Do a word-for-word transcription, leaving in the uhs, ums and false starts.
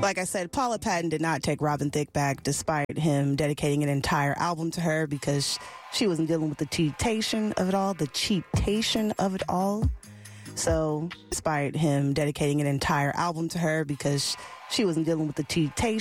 Like I said, Paula Patton did not take Robin Thicke back despite him dedicating an entire album to her because she wasn't dealing with the cheatation of it all, the cheatation of it all. So despite him dedicating an entire album to her because she wasn't dealing with the cheatation